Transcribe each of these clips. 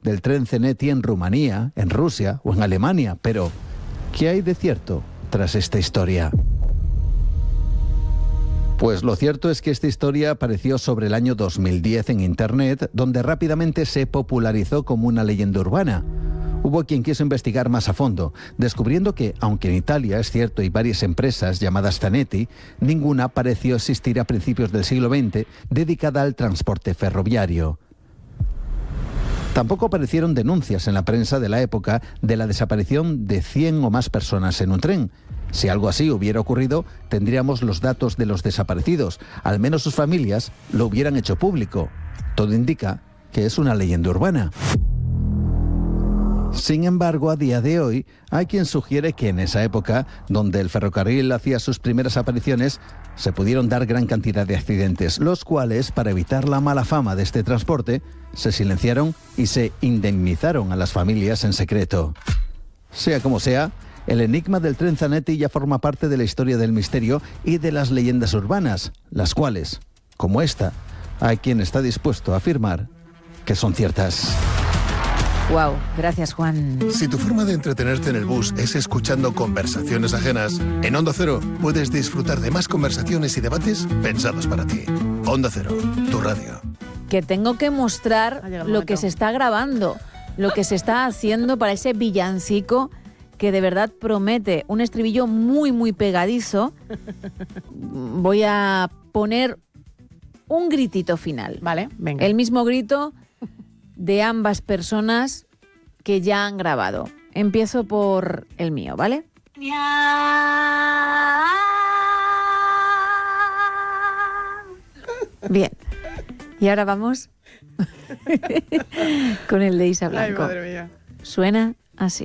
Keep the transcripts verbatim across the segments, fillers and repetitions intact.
del tren Ceneti en Rumanía, en Rusia o en Alemania. Pero, ¿qué hay de cierto tras esta historia? Pues lo cierto es que esta historia apareció sobre el año dos mil diez en Internet, donde rápidamente se popularizó como una leyenda urbana. Hubo quien quiso investigar más a fondo, descubriendo que, aunque en Italia, es cierto, hay varias empresas llamadas Ceneti, ninguna pareció existir a principios del siglo veinte dedicada al transporte ferroviario. Tampoco aparecieron denuncias en la prensa de la época de la desaparición de cien o más personas en un tren. Si algo así hubiera ocurrido, tendríamos los datos de los desaparecidos. Al menos sus familias lo hubieran hecho público. Todo indica que es una leyenda urbana. Sin embargo, a día de hoy, hay quien sugiere que en esa época, donde el ferrocarril hacía sus primeras apariciones, se pudieron dar gran cantidad de accidentes, los cuales, para evitar la mala fama de este transporte, se silenciaron y se indemnizaron a las familias en secreto. Sea como sea, el enigma del tren Ceneti ya forma parte de la historia del misterio y de las leyendas urbanas, las cuales, como esta, hay quien está dispuesto a afirmar que son ciertas. Wow, gracias, Juan. Si tu forma de entretenerte en el bus es escuchando conversaciones ajenas, en Onda Cero puedes disfrutar de más conversaciones y debates pensados para ti. Onda Cero, tu radio. Que tengo que mostrar lo que se está grabando, lo que se está haciendo para ese villancico que de verdad promete un estribillo muy, muy pegadizo. Voy a poner un gritito final. Vale, venga. El mismo grito de ambas personas que ya han grabado. Empiezo por el mío, ¿vale? Bien. Y ahora vamos con el de Isa Blanco. Ay, madre mía. Suena así.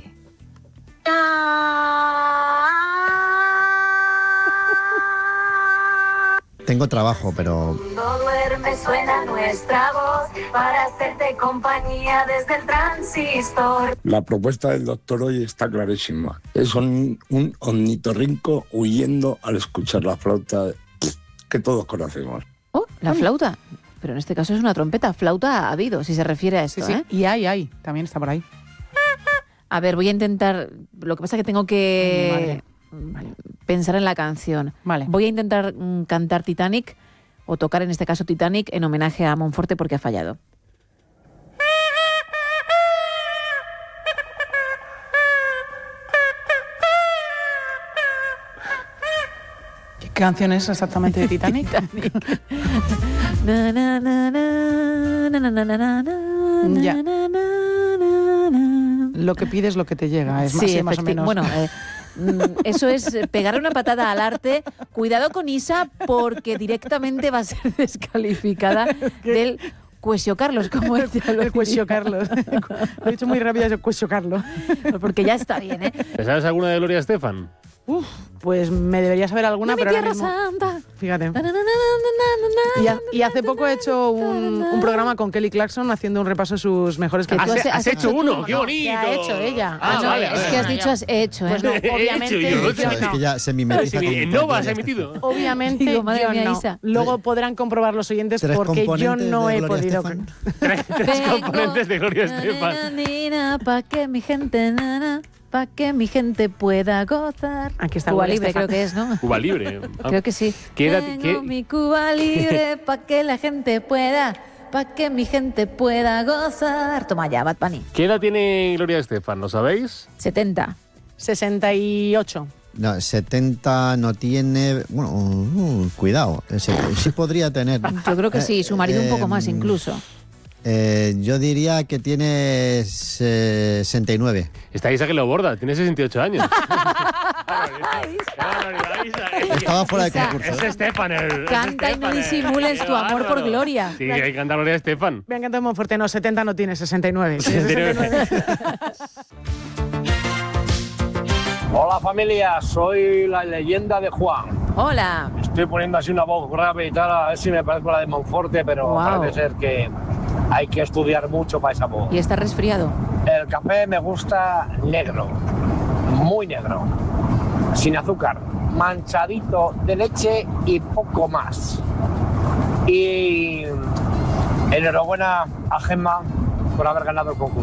Tengo trabajo, pero... Cuando duerme suena nuestra voz para hacerte compañía desde el transistor. La propuesta del doctor hoy está clarísima. Es un, un ornitorrinco huyendo al escuchar la flauta que todos conocemos. Oh, la flauta. Pero en este caso es una trompeta. Flauta ha habido, si se refiere a esto, Sí, sí. ¿eh? Y hay, hay. También está por ahí. A ver, voy a intentar... Lo que pasa es que tengo que... Vale. pensar en la canción. Vale. Voy a intentar mm, cantar Titanic, o tocar en este caso Titanic, en homenaje a Monforte porque ha fallado. ¿Qué canción es exactamente de Titanic? Titanic. Na, na, na, na, na, na, na, na, na, Ya. na, na, na, na. Lo que pides, lo que te llega. Es Sí, más, sí, más o efecti- menos. Bueno, eh, mm, eso es pegarle una patada al arte. Cuidado con Isa, porque directamente va a ser descalificada del Cuesio Carlos, como ella lo el Cuesio diría. Carlos. Lo he dicho muy rápido, es el Cuesio Carlos. Porque ya está bien, ¿eh? ¿Te sabes alguna de Gloria Estefan? Uf, pues me debería saber alguna, De mi pero ahora tierra mismo... santa. Fíjate. Na, na, na, na, na, Y, na, ha- y hace poco he hecho un, un programa con Kelly Clarkson haciendo un repaso de sus mejores Que tú canciones. has- ¿Has, hecho tú, uno? ¿no? ¡Qué bonito! Que ha hecho ella. Ah, Ah, no, vale, es vale, que has vale. dicho has hecho, ¿eh? Pues no, He hecho obviamente yo, yo, he hecho. Es no. que ya se mimetiza con... En Nova se ha emitido. Obviamente Digo, madre yo mía, no. Isa. Luego podrán comprobar los oyentes Tres porque yo componentes no de he Gloria podido... Estefan. Tres, tres componentes de Gloria Na, na, Estefan. na, na, pa' que mi gente, na, na, pa' que mi gente pueda gozar. Aquí está Cuba Gloria Libre, Estefan. creo que es, ¿no? Cuba Libre. Ah. Creo que sí. ¿Qué edad- Tengo qué- mi Cuba Libre pa' que la gente pueda, pa' que mi gente pueda gozar. Toma ya, Bad Bunny. ¿Qué edad tiene Gloria Estefan? ¿Lo sabéis? setenta. sesenta y ocho. No, setenta no tiene... Bueno, uh, cuidado. Ese- sí podría tener. Yo creo que sí, su marido un poco Eh, más incluso. Eh, yo diría que tiene sesenta y nueve. Está Isa que lo borda, tiene sesenta y ocho años. Estaba fuera de Isa. concurso. Es Estefan el... es Canta y no Estefan, eh. disimules Qué tu amor por bárbaro. Gloria. Sí, hay que cantar Gloria Estefan. Me ha encantado Monforte. No, setenta no tiene, sesenta y nueve. sesenta y nueve. Hola familia, soy la leyenda de Juan. Hola. Estoy poniendo así una voz grave y tal, a ver si me parezco a la de Monforte, pero Guau. parece ser que hay que estudiar mucho para esa voz. Y está resfriado. El café me gusta negro, muy negro, sin azúcar, manchadito de leche y poco más. Y enhorabuena a Gemma por haber ganado el concurso.